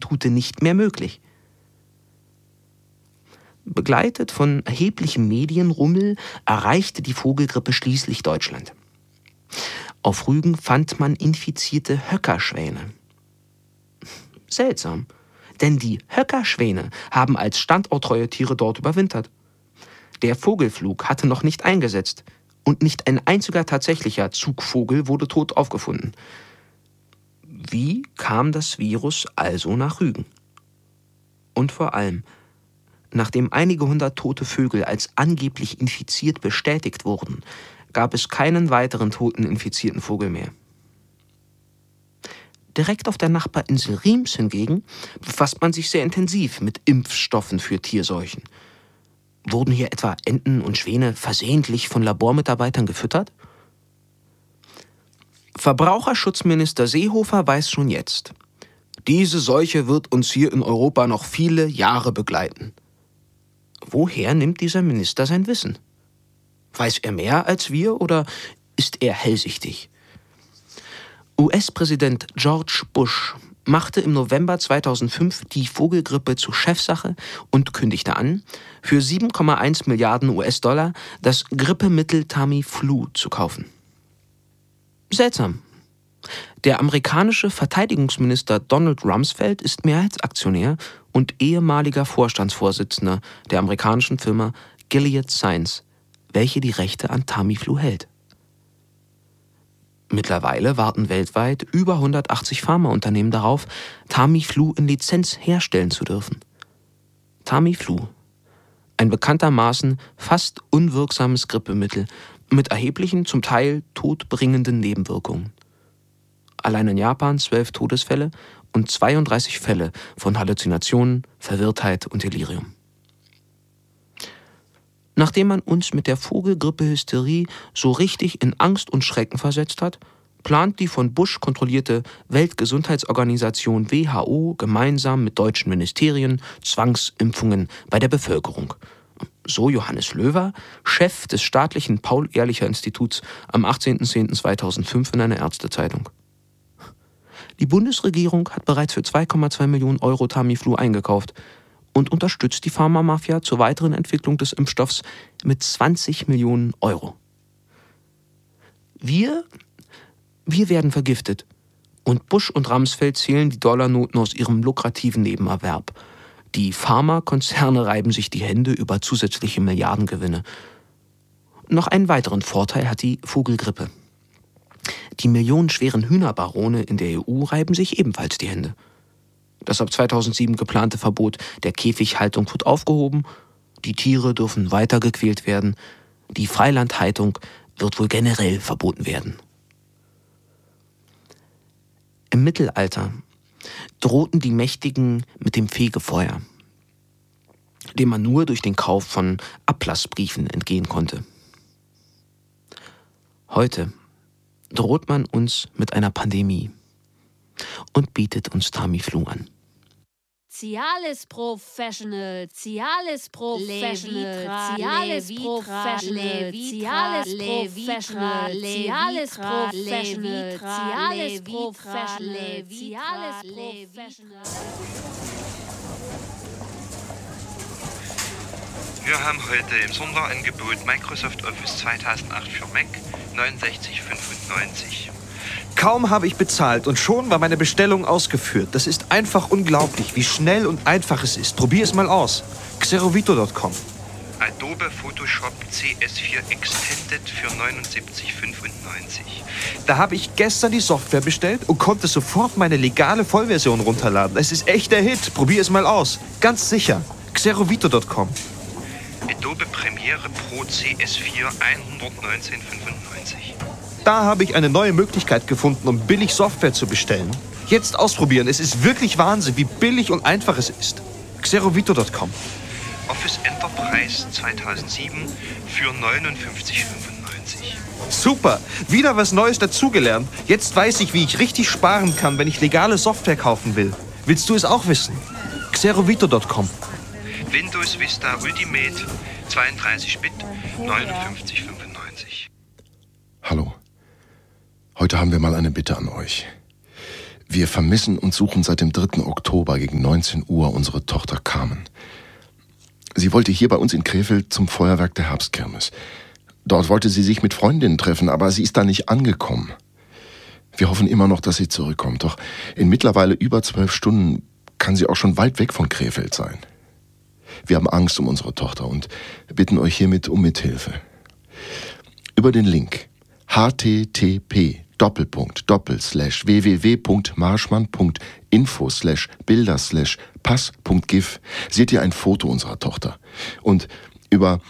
Institute nicht mehr möglich. Begleitet von erheblichem Medienrummel erreichte die Vogelgrippe schließlich Deutschland. Auf Rügen fand man infizierte Höckerschwäne. Seltsam, denn die Höckerschwäne haben als standorttreue Tiere dort überwintert. Der Vogelflug hatte noch nicht eingesetzt und nicht ein einziger tatsächlicher Zugvogel wurde tot aufgefunden. Wie kam das Virus also nach Rügen? Und vor allem, nachdem einige hundert tote Vögel als angeblich infiziert bestätigt wurden, gab es keinen weiteren toten infizierten Vogel mehr. Direkt auf der Nachbarinsel Riems hingegen befasst man sich sehr intensiv mit Impfstoffen für Tierseuchen. Wurden hier etwa Enten und Schwäne versehentlich von Labormitarbeitern gefüttert? Verbraucherschutzminister Seehofer weiß schon jetzt, diese Seuche wird uns hier in Europa noch viele Jahre begleiten. Woher nimmt dieser Minister sein Wissen? Weiß er mehr als wir oder ist er hellsichtig? US-Präsident George Bush machte im November 2005 die Vogelgrippe zur Chefsache und kündigte an, für 7,1 Milliarden US-Dollar das Grippemittel Tamiflu zu kaufen. Seltsam. Der amerikanische Verteidigungsminister Donald Rumsfeld ist Mehrheitsaktionär und ehemaliger Vorstandsvorsitzender der amerikanischen Firma Gilead Sciences, welche die Rechte an Tamiflu hält. Mittlerweile warten weltweit über 180 Pharmaunternehmen darauf, Tamiflu in Lizenz herstellen zu dürfen. Tamiflu, ein bekanntermaßen fast unwirksames Grippemittel mit erheblichen, zum Teil todbringenden Nebenwirkungen. Allein in Japan 12 Todesfälle und 32 Fälle von Halluzinationen, Verwirrtheit und Delirium. Nachdem man uns mit der Vogelgrippe-Hysterie so richtig in Angst und Schrecken versetzt hat, plant die von Bush kontrollierte Weltgesundheitsorganisation WHO gemeinsam mit deutschen Ministerien Zwangsimpfungen bei der Bevölkerung. So Johannes Löwer, Chef des staatlichen Paul-Ehrlicher-Instituts am 18.10.2005 in einer Ärztezeitung. Die Bundesregierung hat bereits für 2,2 Millionen Euro Tamiflu eingekauft und unterstützt die Pharmamafia zur weiteren Entwicklung des Impfstoffs mit 20 Millionen Euro. Wir werden vergiftet und Bush und Rumsfeld zählen die Dollarnoten aus ihrem lukrativen Nebenerwerb. Die Pharmakonzerne reiben sich die Hände über zusätzliche Milliardengewinne. Noch einen weiteren Vorteil hat die Vogelgrippe. Die millionenschweren Hühnerbarone in der EU reiben sich ebenfalls die Hände. Das ab 2007 geplante Verbot der Käfighaltung wird aufgehoben, die Tiere dürfen weiter gequält werden, die Freilandhaltung wird wohl generell verboten werden. Im Mittelalter drohten die Mächtigen mit dem Fegefeuer, dem man nur durch den Kauf von Ablassbriefen entgehen konnte. Heute droht man uns mit einer Pandemie und bietet uns Tamiflu an. Cialis Professional, Cialis Professional, Cialis Professional, Cialis Professional, Cialis Professional, Cialis Professional, Cialis Professional. Wir haben heute im Sonderangebot Microsoft Office 2008 für Mac 69,95. Kaum habe ich bezahlt und schon war meine Bestellung ausgeführt. Das ist einfach unglaublich, wie schnell und einfach es ist. Probier es mal aus. Xerovito.com. Adobe Photoshop CS4 Extended für 79,95. Da habe ich gestern die Software bestellt und konnte sofort meine legale Vollversion runterladen. Es ist echt der Hit. Probier es mal aus. Ganz sicher. Xerovito.com. Adobe Premiere Pro CS4 119,95. Da habe ich eine neue Möglichkeit gefunden, um billig Software zu bestellen. Jetzt ausprobieren. Es ist wirklich Wahnsinn, wie billig und einfach es ist. Xerovito.com. Office Enterprise 2007 für 59,95. Super, wieder was Neues dazugelernt. Jetzt weiß ich, wie ich richtig sparen kann, wenn ich legale Software kaufen will. Willst du es auch wissen? Xerovito.com. Windows Vista Ultimate 32-Bit 59,95. Hallo. Heute haben wir mal eine Bitte an euch. Wir vermissen und suchen seit dem 3. Oktober gegen 19 Uhr unsere Tochter Carmen. Sie wollte hier bei uns in Krefeld zum Feuerwerk der Herbstkirmes. Dort wollte sie sich mit Freundinnen treffen, aber sie ist da nicht angekommen. Wir hoffen immer noch, dass sie zurückkommt. Doch in mittlerweile über 12 Stunden kann sie auch schon weit weg von Krefeld sein. Wir haben Angst um unsere Tochter und bitten euch hiermit um Mithilfe. Über den Link http://www.marschmann.info/bilder/pass.gif seht ihr ein Foto unserer Tochter. Und über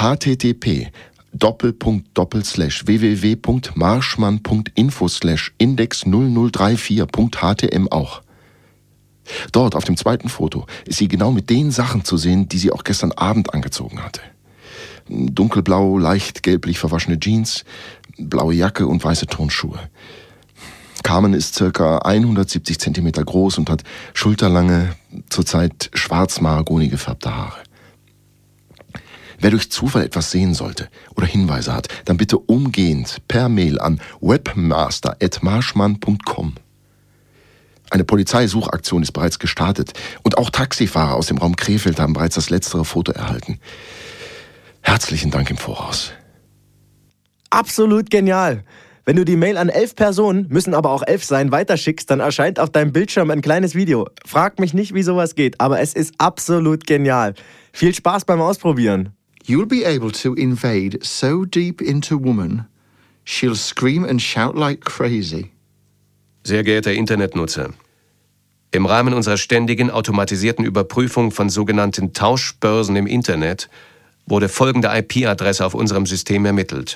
http://www.marschmann.info/index0034.htm auch. Dort auf dem zweiten Foto ist sie genau mit den Sachen zu sehen, die sie auch gestern Abend angezogen hatte. Dunkelblau, leicht gelblich verwaschene Jeans, blaue Jacke und weiße Turnschuhe. Carmen ist ca. 170 cm groß und hat schulterlange, zurzeit schwarz-mahagoni gefärbte Haare. Wer durch Zufall etwas sehen sollte oder Hinweise hat, dann bitte umgehend per Mail an webmaster@marschmann.com. Eine Polizeisuchaktion ist bereits gestartet und auch Taxifahrer aus dem Raum Krefeld haben bereits das letztere Foto erhalten. Herzlichen Dank im Voraus. Absolut genial. Wenn du die Mail an 11 Personen, müssen aber auch 11 sein, weiterschickst, dann erscheint auf deinem Bildschirm ein kleines Video. Frag mich nicht, wie sowas geht, aber es ist absolut genial. Viel Spaß beim Ausprobieren. You'll be able to invade so deep into woman, she'll scream and shout like crazy. Sehr geehrter Internetnutzer, im Rahmen unserer ständigen automatisierten Überprüfung von sogenannten Tauschbörsen im Internet wurde folgende IP-Adresse auf unserem System ermittelt: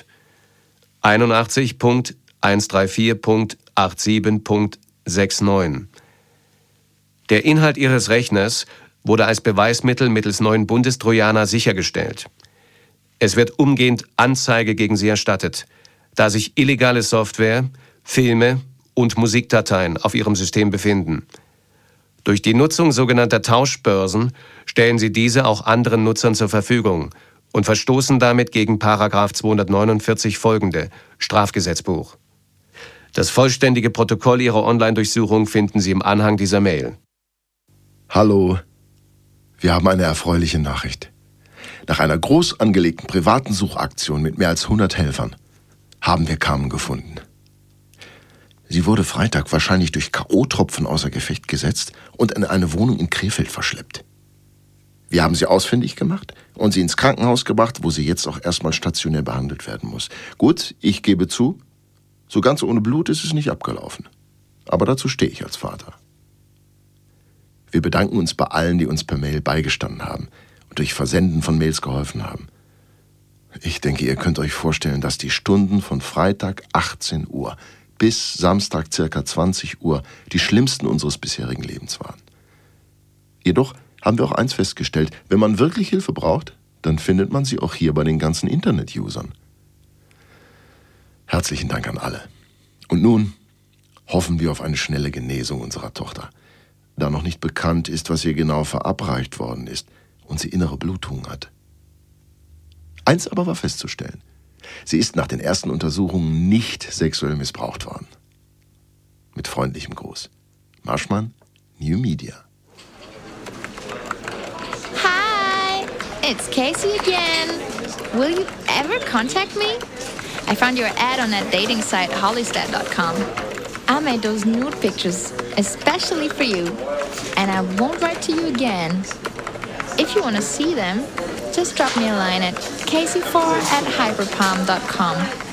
81.134.87.69. Der Inhalt Ihres Rechners wurde als Beweismittel mittels neuen Bundestrojaner sichergestellt. Es wird umgehend Anzeige gegen Sie erstattet, da sich illegale Software, Filme und Musikdateien auf Ihrem System befinden. Durch die Nutzung sogenannter Tauschbörsen stellen Sie diese auch anderen Nutzern zur Verfügung und verstoßen damit gegen § 249 folgende Strafgesetzbuch. Das vollständige Protokoll Ihrer Online-Durchsuchung finden Sie im Anhang dieser Mail. Hallo, wir haben eine erfreuliche Nachricht. Nach einer groß angelegten privaten Suchaktion mit mehr als 100 Helfern haben wir Carmen gefunden. Sie wurde Freitag wahrscheinlich durch K.O.-Tropfen außer Gefecht gesetzt und in eine Wohnung in Krefeld verschleppt. Wir haben sie ausfindig gemacht und sie ins Krankenhaus gebracht, wo sie jetzt auch erstmal stationär behandelt werden muss. Gut, ich gebe zu, so ganz ohne Blut ist es nicht abgelaufen. Aber dazu stehe ich als Vater. Wir bedanken uns bei allen, die uns per Mail beigestanden haben und durch Versenden von Mails geholfen haben. Ich denke, ihr könnt euch vorstellen, dass die Stunden von Freitag 18 Uhr bis Samstag ca. 20 Uhr die schlimmsten unseres bisherigen Lebens waren. Jedoch haben wir auch eins festgestellt: Wenn man wirklich Hilfe braucht, dann findet man sie auch hier bei den ganzen Internet-Usern. Herzlichen Dank an alle. Und nun hoffen wir auf eine schnelle Genesung unserer Tochter, da noch nicht bekannt ist, was ihr genau verabreicht worden ist und sie innere Blutungen hat. Eins aber war festzustellen: Sie ist nach den ersten Untersuchungen nicht sexuell missbraucht worden. Mit freundlichem Gruß. Marschmann, New Media. Hi, it's Casey again. Will you ever contact me? I found your ad on that dating site, hollystat.com. I made those nude pictures especially for you, and I won't write to you again. If you want to see them, just drop me a line at casey4@hyperpalm.com.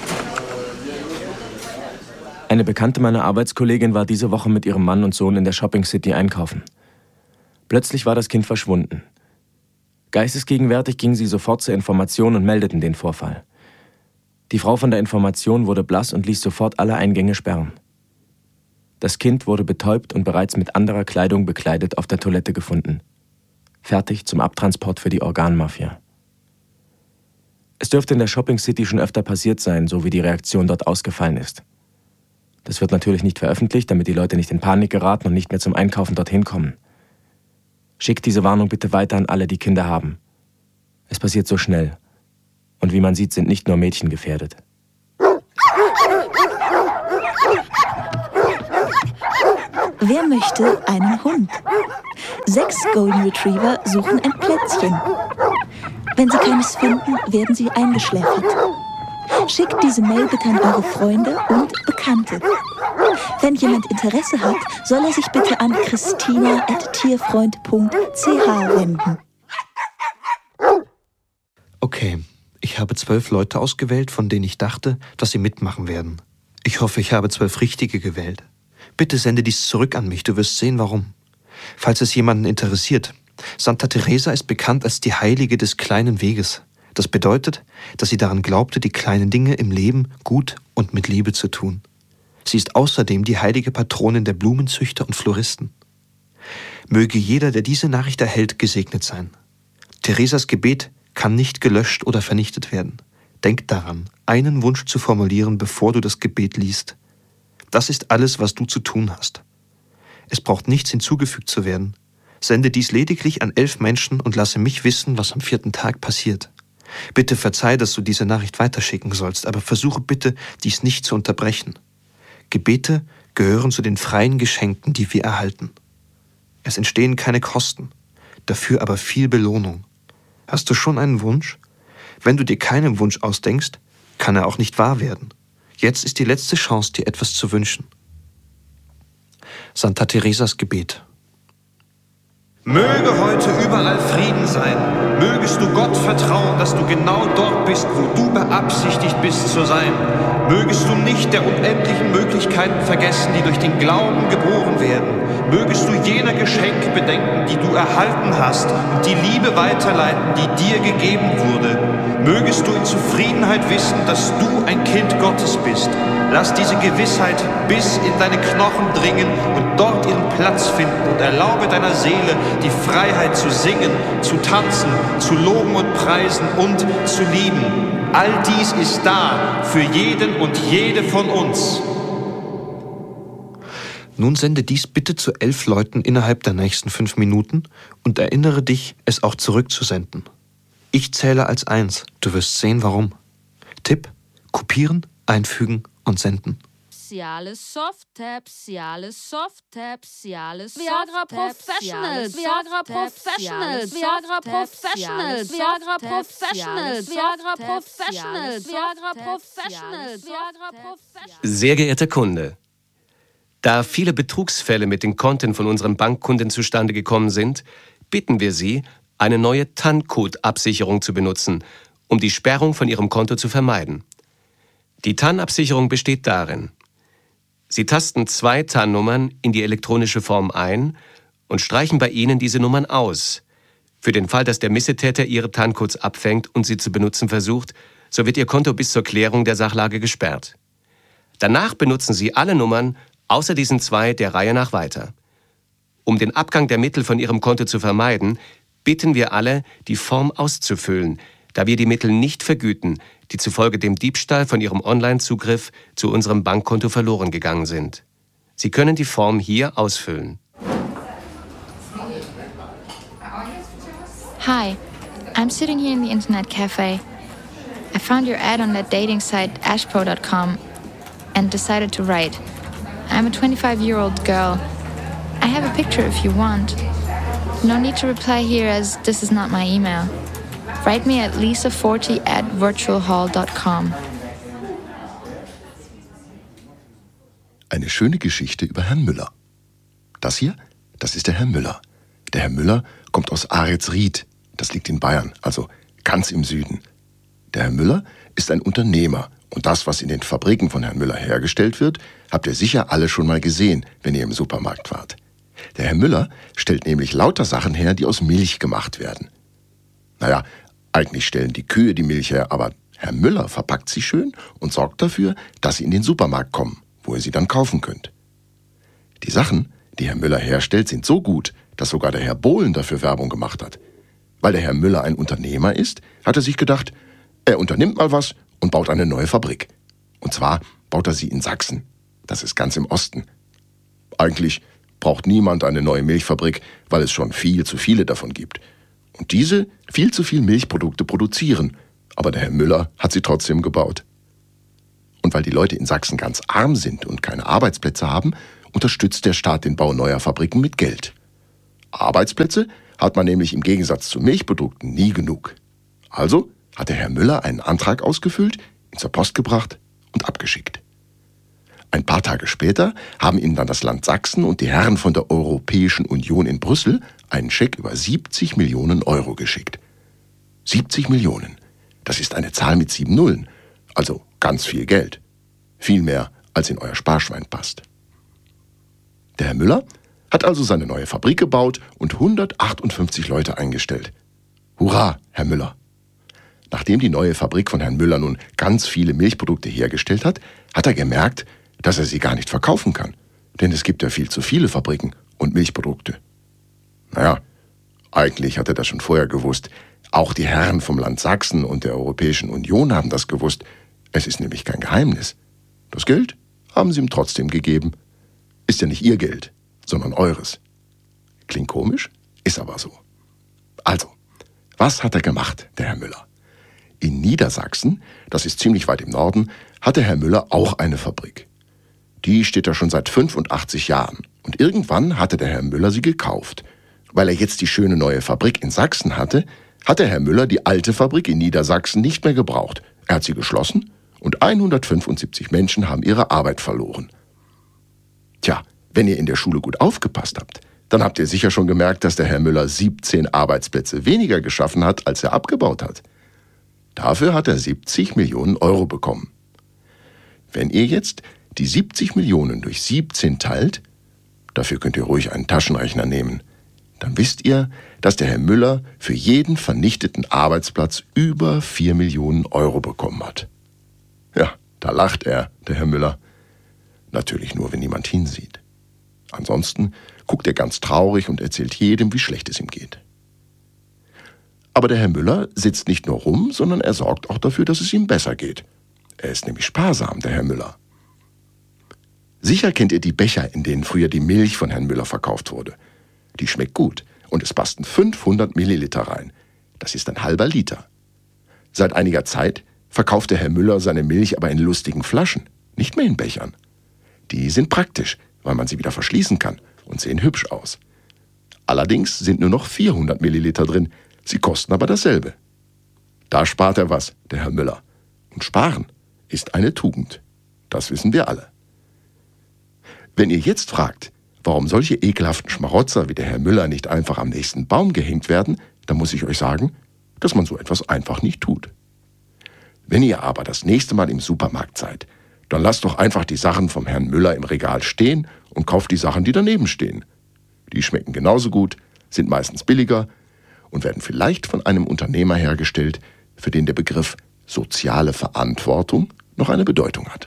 Eine Bekannte meiner Arbeitskollegin war diese Woche mit ihrem Mann und Sohn in der Shopping City einkaufen. Plötzlich war das Kind verschwunden. Geistesgegenwärtig gingen sie sofort zur Information und meldeten den Vorfall. Die Frau von der Information wurde blass und ließ sofort alle Eingänge sperren. Das Kind wurde betäubt und bereits mit anderer Kleidung bekleidet auf der Toilette gefunden. Fertig zum Abtransport für die Organmafia. Es dürfte in der Shopping City schon öfter passiert sein, so wie die Reaktion dort ausgefallen ist. Das wird natürlich nicht veröffentlicht, damit die Leute nicht in Panik geraten und nicht mehr zum Einkaufen dorthin kommen. Schickt diese Warnung bitte weiter an alle, die Kinder haben. Es passiert so schnell. Und wie man sieht, sind nicht nur Mädchen gefährdet. Wer möchte einen Hund? 6 Golden Retriever suchen ein Plätzchen. Wenn sie keines finden, werden sie eingeschläfert. Schickt diese Mail bitte an eure Freunde und Bekannte. Wenn jemand Interesse hat, soll er sich bitte an christina@tierfreund.ch wenden. Okay, ich habe 12 Leute ausgewählt, von denen ich dachte, dass sie mitmachen werden. Ich hoffe, ich habe 12 Richtige gewählt. Bitte sende dies zurück an mich, du wirst sehen, warum. Falls es jemanden interessiert, Santa Teresa ist bekannt als die Heilige des kleinen Weges. Das bedeutet, dass sie daran glaubte, die kleinen Dinge im Leben gut und mit Liebe zu tun. Sie ist außerdem die heilige Patronin der Blumenzüchter und Floristen. Möge jeder, der diese Nachricht erhält, gesegnet sein. Teresas Gebet kann nicht gelöscht oder vernichtet werden. Denk daran, einen Wunsch zu formulieren, bevor du das Gebet liest. Das ist alles, was du zu tun hast. Es braucht nichts hinzugefügt zu werden. Sende dies lediglich an 11 Menschen und lasse mich wissen, was am 4. Tag passiert. Bitte verzeih, dass du diese Nachricht weiterschicken sollst, aber versuche bitte, dies nicht zu unterbrechen. Gebete gehören zu den freien Geschenken, die wir erhalten. Es entstehen keine Kosten, dafür aber viel Belohnung. Hast du schon einen Wunsch? Wenn du dir keinen Wunsch ausdenkst, kann er auch nicht wahr werden. Jetzt ist die letzte Chance, dir etwas zu wünschen. Santa Teresas Gebet. Möge heute überall Frieden sein. Mögest du Gott vertrauen, dass du genau dort bist, wo du beabsichtigt bist zu sein. Mögest du nicht der unendlichen Möglichkeiten vergessen, die durch den Glauben geboren werden. Mögest du jener Geschenke bedenken, die du erhalten hast und die Liebe weiterleiten, die dir gegeben wurde. Mögest du in Zufriedenheit wissen, dass du ein Kind Gottes bist. Lass diese Gewissheit bis in deine Knochen dringen und dort ihren Platz finden und erlaube deiner Seele die Freiheit zu singen, zu tanzen, zu loben und preisen und zu lieben. All dies ist da für jeden und jede von uns. Nun sende dies bitte zu 11 Leuten innerhalb der nächsten 5 Minuten und erinnere dich, es auch zurückzusenden. Ich zähle als 1, du wirst sehen, warum. Tipp, kopieren, einfügen und senden. Cialis Soft Tabs, Cialis Soft Tabs, Cialis Viagra Professionals, Viagra Professionals, Viagra Professionals, Viagra Professionals, Viagra Professionals, Viagra Professionals, Viagra Professionals. Sehr geehrter Kunde, da viele Betrugsfälle mit den Konten von unseren Bankkunden zustande gekommen sind, bitten wir Sie, eine neue TAN-Code-Absicherung zu benutzen, um die Sperrung von Ihrem Konto zu vermeiden. Die TAN-Absicherung besteht darin: Sie tasten 2 TAN-Nummern in die elektronische Form ein und streichen bei ihnen diese Nummern aus. Für den Fall, dass der Missetäter Ihre TAN-Codes abfängt und sie zu benutzen versucht, so wird Ihr Konto bis zur Klärung der Sachlage gesperrt. Danach benutzen Sie alle Nummern außer diesen 2 der Reihe nach weiter. Um den Abgang der Mittel von Ihrem Konto zu vermeiden, bitten wir alle, die Form auszufüllen, da wir die Mittel nicht vergüten, die zufolge dem Diebstahl von Ihrem Online-Zugriff zu unserem Bankkonto verloren gegangen sind. Sie können die Form hier ausfüllen. Hi, I'm sitting here in the internet cafe. I found your ad on that dating site ashpro.com and decided to write. I'm a 25-year-old girl. I have a picture if you want. No need to reply here as this is not my email. Write me at lisa40@virtualhall.com. Eine schöne Geschichte über Herrn Müller. Das hier, das ist der Herr Müller. Der Herr Müller kommt aus Ahretsried. Das liegt in Bayern, also ganz im Süden. Der Herr Müller ist ein Unternehmer. Und das, was in den Fabriken von Herrn Müller hergestellt wird, habt ihr sicher alle schon mal gesehen, wenn ihr im Supermarkt wart. Der Herr Müller stellt nämlich lauter Sachen her, die aus Milch gemacht werden. Naja, eigentlich stellen die Kühe die Milch her, aber Herr Müller verpackt sie schön und sorgt dafür, dass sie in den Supermarkt kommen, wo ihr sie dann kaufen könnt. Die Sachen, die Herr Müller herstellt, sind so gut, dass sogar der Herr Bohlen dafür Werbung gemacht hat. Weil der Herr Müller ein Unternehmer ist, hat er sich gedacht, er unternimmt mal was und baut eine neue Fabrik. Und zwar baut er sie in Sachsen. Das ist ganz im Osten. Eigentlich braucht niemand eine neue Milchfabrik, weil es schon viel zu viele davon gibt. Und diese viel zu viel Milchprodukte produzieren. Aber der Herr Müller hat sie trotzdem gebaut. Und weil die Leute in Sachsen ganz arm sind und keine Arbeitsplätze haben unterstützt der Staat den Bau neuer Fabriken mit Geld. Arbeitsplätze hat man nämlich im Gegensatz zu Milchprodukten nie genug. Also hat der Herr Müller einen Antrag ausgefüllt, ihn zur Post gebracht und abgeschickt. Ein paar Tage später haben ihm dann das Land Sachsen und die Herren von der Europäischen Union in Brüssel einen Scheck über 70 Millionen Euro geschickt. 70 Millionen, das ist eine Zahl mit 7 Nullen, also ganz viel Geld. Viel mehr, als in euer Sparschwein passt. Der Herr Müller hat also seine neue Fabrik gebaut und 158 Leute eingestellt. Hurra, Herr Müller! Nachdem die neue Fabrik von Herrn Müller nun ganz viele Milchprodukte hergestellt hat, hat er gemerkt, dass er sie gar nicht verkaufen kann. Denn es gibt ja viel zu viele Fabriken und Milchprodukte. Naja, eigentlich hat er das schon vorher gewusst. Auch die Herren vom Land Sachsen und der Europäischen Union haben das gewusst. Es ist nämlich kein Geheimnis. Das Geld haben sie ihm trotzdem gegeben. Ist ja nicht ihr Geld, sondern eures. Klingt komisch, ist aber so. Also, was hat er gemacht, der Herr Müller? In Niedersachsen, das ist ziemlich weit im Norden, hat der Herr Müller auch eine Fabrik. Die steht da schon seit 85 Jahren. Und irgendwann hatte der Herr Müller sie gekauft. Weil er jetzt die schöne neue Fabrik in Sachsen hatte, hat der Herr Müller die alte Fabrik in Niedersachsen nicht mehr gebraucht. Er hat sie geschlossen und 175 Menschen haben ihre Arbeit verloren. Tja, wenn ihr in der Schule gut aufgepasst habt, dann habt ihr sicher schon gemerkt, dass der Herr Müller 17 Arbeitsplätze weniger geschaffen hat, als er abgebaut hat. Dafür hat er 70 Millionen Euro bekommen. Wenn ihr jetzt die 70 Millionen durch 17 teilt, dafür könnt ihr ruhig einen Taschenrechner nehmen, dann wisst ihr, dass der Herr Müller für jeden vernichteten Arbeitsplatz über 4 Millionen Euro bekommen hat. Ja, da lacht er, der Herr Müller. Natürlich nur, wenn niemand hinsieht. Ansonsten guckt er ganz traurig und erzählt jedem, wie schlecht es ihm geht. Aber der Herr Müller sitzt nicht nur rum, sondern er sorgt auch dafür, dass es ihm besser geht. Er ist nämlich sparsam, der Herr Müller. Sicher kennt ihr die Becher, in denen früher die Milch von Herrn Müller verkauft wurde. Die schmeckt gut und es passten 500 Milliliter rein. Das ist ein halber Liter. Seit einiger Zeit verkauft der Herr Müller seine Milch aber in lustigen Flaschen, nicht mehr in Bechern. Die sind praktisch, weil man sie wieder verschließen kann und sehen hübsch aus. Allerdings sind nur noch 400 Milliliter drin, sie kosten aber dasselbe. Da spart er was, der Herr Müller. Und sparen ist eine Tugend. Das wissen wir alle. Wenn ihr jetzt fragt, warum solche ekelhaften Schmarotzer wie der Herr Müller nicht einfach am nächsten Baum gehängt werden, dann muss ich euch sagen, dass man so etwas einfach nicht tut. Wenn ihr aber das nächste Mal im Supermarkt seid, dann lasst doch einfach die Sachen vom Herrn Müller im Regal stehen und kauft die Sachen, die daneben stehen. Die schmecken genauso gut, sind meistens billiger und werden vielleicht von einem Unternehmer hergestellt, für den der Begriff soziale Verantwortung noch eine Bedeutung hat.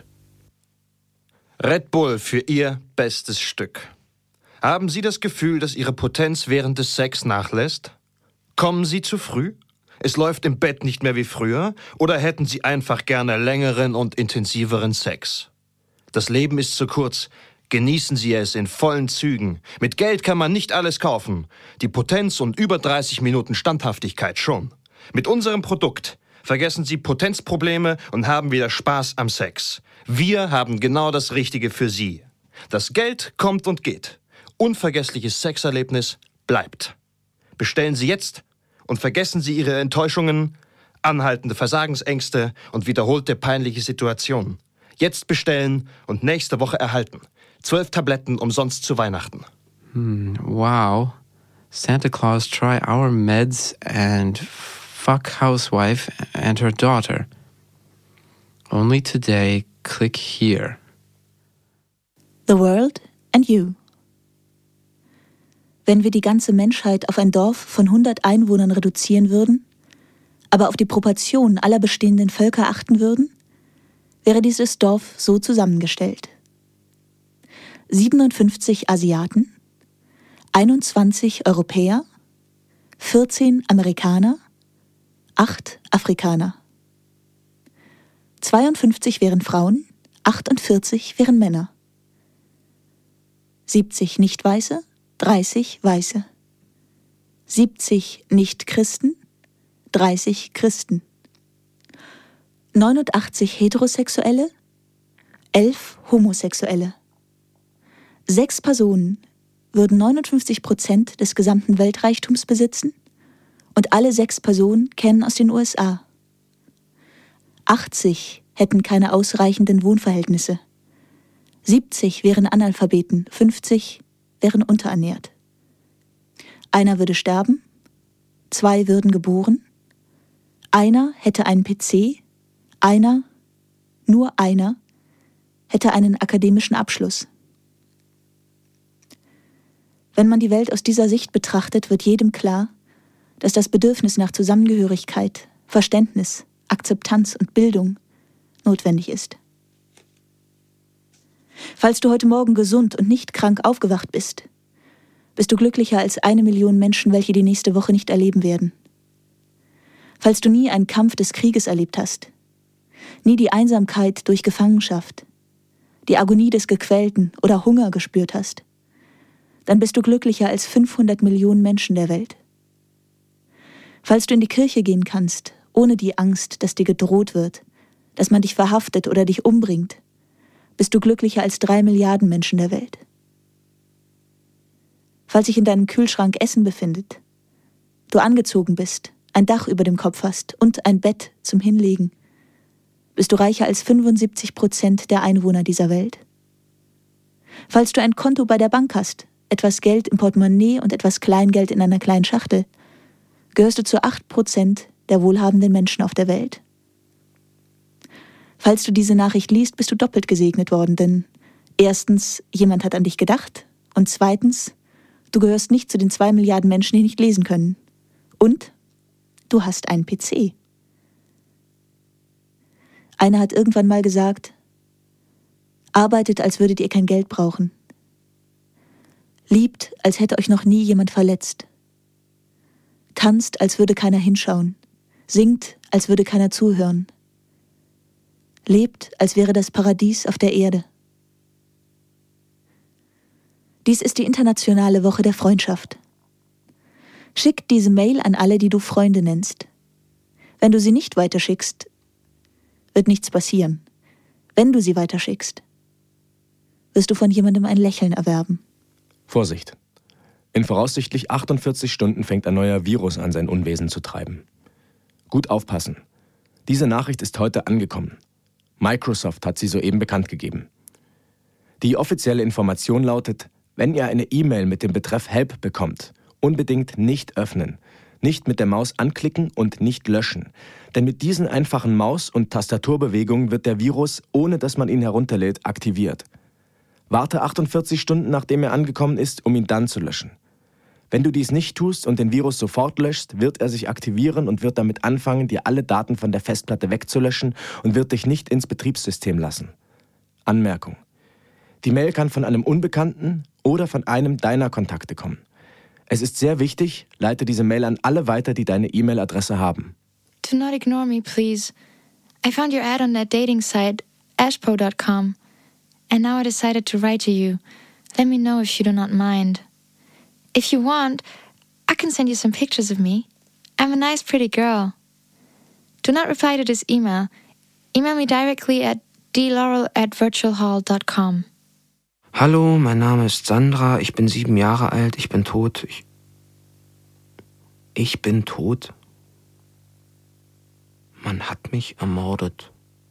Red Bull für Ihr bestes Stück. Haben Sie das Gefühl, dass Ihre Potenz während des Sex nachlässt? Kommen Sie zu früh? Es läuft im Bett nicht mehr wie früher? Oder hätten Sie einfach gerne längeren und intensiveren Sex? Das Leben ist zu kurz. Genießen Sie es in vollen Zügen. Mit Geld kann man nicht alles kaufen. Die Potenz und über 30 Minuten Standhaftigkeit schon. Mit unserem Produkt vergessen Sie Potenzprobleme und haben wieder Spaß am Sex. Wir haben genau das Richtige für Sie. Das Geld kommt und geht. Unvergessliches Sexerlebnis bleibt. Bestellen Sie jetzt und vergessen Sie Ihre Enttäuschungen, anhaltende Versagensängste und wiederholte peinliche Situationen. Jetzt bestellen und nächste Woche erhalten. 12 Tabletten umsonst zu Weihnachten. Wow. Santa Claus try our meds and fuck housewife and her daughter. Only today, click here. The World and You. Wenn wir die ganze Menschheit auf ein Dorf von 100 Einwohnern reduzieren würden, aber auf die Proportionen aller bestehenden Völker achten würden, wäre dieses Dorf so zusammengestellt: 57 Asiaten, 21 Europäer, 14 Amerikaner, 8 Afrikaner. 52 wären Frauen, 48 wären Männer. 70 Nicht-Weiße, 30 Weiße. 70 Nicht-Christen, 30 Christen. 89 Heterosexuelle, 11 Homosexuelle. 6 Personen würden 59% des gesamten Weltreichtums besitzen und alle 6 Personen kämen aus den USA. 80 hätten keine ausreichenden Wohnverhältnisse. 70 wären Analphabeten, 50 wären unterernährt. Einer würde sterben, 2 würden geboren, einer hätte einen PC, nur einer, hätte einen akademischen Abschluss. Wenn man die Welt aus dieser Sicht betrachtet, wird jedem klar, dass das Bedürfnis nach Zusammengehörigkeit, Verständnis, Akzeptanz und Bildung notwendig ist. Falls du heute Morgen gesund und nicht krank aufgewacht bist, bist du glücklicher als 1 Million Menschen, welche die nächste Woche nicht erleben werden. Falls du nie einen Kampf des Krieges erlebt hast, nie die Einsamkeit durch Gefangenschaft, die Agonie des Gequälten oder Hunger gespürt hast, dann bist du glücklicher als 500 Millionen Menschen der Welt. Falls du in die Kirche gehen kannst, ohne die Angst, dass dir gedroht wird, dass man dich verhaftet oder dich umbringt, bist du glücklicher als 3 Milliarden Menschen der Welt. Falls sich in deinem Kühlschrank Essen befindet, du angezogen bist, ein Dach über dem Kopf hast und ein Bett zum Hinlegen, bist du reicher als 75% der Einwohner dieser Welt. Falls du ein Konto bei der Bank hast, etwas Geld im Portemonnaie und etwas Kleingeld in einer kleinen Schachtel, gehörst du zu 8% der wohlhabenden Menschen auf der Welt. Falls du diese Nachricht liest, bist du doppelt gesegnet worden, denn erstens, jemand hat an dich gedacht und zweitens, du gehörst nicht zu den 2 Milliarden Menschen, die nicht lesen können. Und du hast einen PC. Einer hat irgendwann mal gesagt, arbeitet, als würdet ihr kein Geld brauchen. Liebt, als hätte euch noch nie jemand verletzt. Tanzt, als würde keiner hinschauen. Singt, als würde keiner zuhören. Lebt, als wäre das Paradies auf der Erde. Dies ist die internationale Woche der Freundschaft. Schick diese Mail an alle, die du Freunde nennst. Wenn du sie nicht weiterschickst, wird nichts passieren. Wenn du sie weiterschickst, wirst du von jemandem ein Lächeln erwerben. Vorsicht! In voraussichtlich 48 Stunden fängt ein neuer Virus an, sein Unwesen zu treiben. Gut aufpassen. Diese Nachricht ist heute angekommen. Microsoft hat sie soeben bekannt gegeben. Die offizielle Information lautet, wenn ihr eine E-Mail mit dem Betreff Help bekommt, unbedingt nicht öffnen, nicht mit der Maus anklicken und nicht löschen. Denn mit diesen einfachen Maus- und Tastaturbewegungen wird der Virus, ohne dass man ihn herunterlädt, aktiviert. Warte 48 Stunden, nachdem er angekommen ist, um ihn dann zu löschen. Wenn du dies nicht tust und den Virus sofort löschst, wird er sich aktivieren und wird damit anfangen, dir alle Daten von der Festplatte wegzulöschen und wird dich nicht ins Betriebssystem lassen. Anmerkung: Die Mail kann von einem Unbekannten oder von einem deiner Kontakte kommen. Es ist sehr wichtig, leite diese Mail an alle weiter, die deine E-Mail-Adresse haben. Do not ignore me, please. I found your ad on that dating site, ashpo.com. And now I decided to write to you. Let me know if you do not mind. If you want, I can send you some pictures of me. I'm a nice, pretty girl. Do not reply to this email. Email me directly at dlaurel@virtualhall.com. Hallo, mein Name ist Sandra, ich bin 7 Jahre alt, ich bin tot. Ich bin tot? Man hat mich ermordet.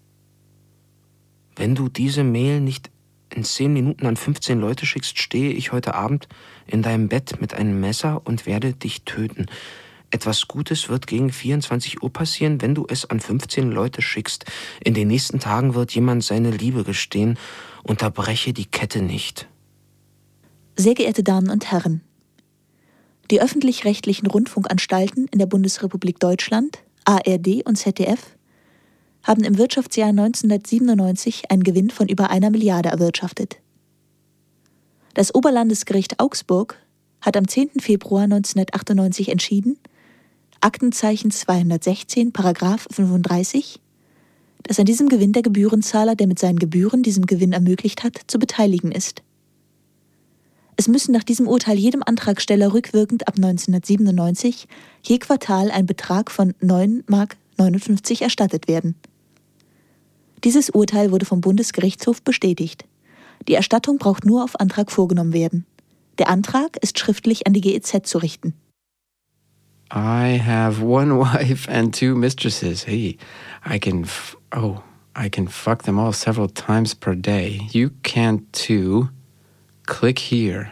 Wenn du diese Mail nicht in 10 Minuten an 15 Leute schickst, stehe ich heute Abend in deinem Bett mit einem Messer und werde dich töten. Etwas Gutes wird gegen 24 Uhr passieren, wenn du es an 15 Leute schickst. In den nächsten Tagen wird jemand seine Liebe gestehen. Unterbreche die Kette nicht. Sehr geehrte Damen und Herren, die öffentlich-rechtlichen Rundfunkanstalten in der Bundesrepublik Deutschland, ARD und ZDF, haben im Wirtschaftsjahr 1997 einen Gewinn von über 1 Milliarde erwirtschaftet. Das Oberlandesgericht Augsburg hat am 10. Februar 1998 entschieden, Aktenzeichen 216, Paragraph 35, dass an diesem Gewinn der Gebührenzahler, der mit seinen Gebühren diesen Gewinn ermöglicht hat, zu beteiligen ist. Es müssen nach diesem Urteil jedem Antragsteller rückwirkend ab 1997 je Quartal ein Betrag von 9,59 Mark erstattet werden. Dieses Urteil wurde vom Bundesgerichtshof bestätigt. Die Erstattung braucht nur auf Antrag vorgenommen werden. Der Antrag ist schriftlich an die GEZ zu richten. I have one wife and 2 mistresses. Hey, I can fuck them all several times per day. You can too. Click here.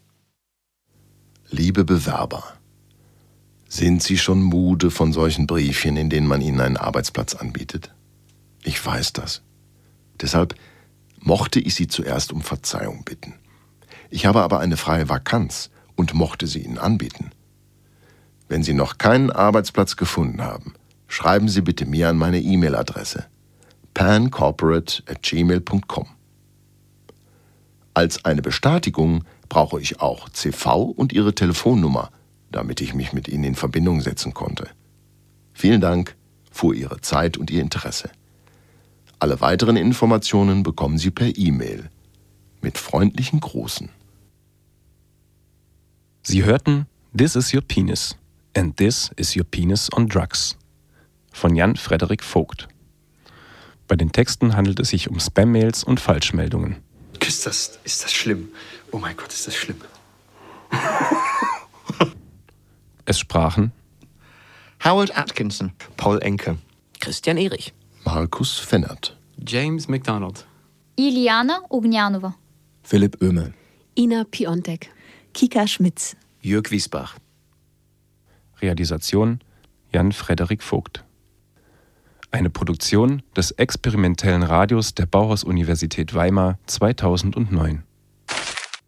Liebe Bewerber, sind Sie schon müde von solchen Briefchen, in denen man Ihnen einen Arbeitsplatz anbietet? Ich weiß das. Deshalb mochte ich Sie zuerst um Verzeihung bitten. Ich habe aber eine freie Vakanz und mochte sie Ihnen anbieten. Wenn Sie noch keinen Arbeitsplatz gefunden haben, schreiben Sie bitte mir an meine E-Mail-Adresse pancorporate@gmail.com. Als eine Bestätigung brauche ich auch CV und Ihre Telefonnummer, damit ich mich mit Ihnen in Verbindung setzen konnte. Vielen Dank für Ihre Zeit und Ihr Interesse. Alle weiteren Informationen bekommen Sie per E-Mail. Mit freundlichen Grußen. Sie hörten This is Your Penis and This is Your Penis on Drugs von Jan Frederik Vogt. Bei den Texten handelt es sich um Spam-Mails und Falschmeldungen. Ist das schlimm? Oh mein Gott, ist das schlimm. Es sprachen Howard Atkinson, Paul Enke, Christian Erich, Markus Fennert, James McDonald, Iliana Ognjanova, Philipp Oehme, Ina Piontek, Kika Schmitz, Jörg Wiesbach. Realisation Jan Frederik Vogt. Eine Produktion des experimentellen Radios der Bauhaus-Universität Weimar 2009.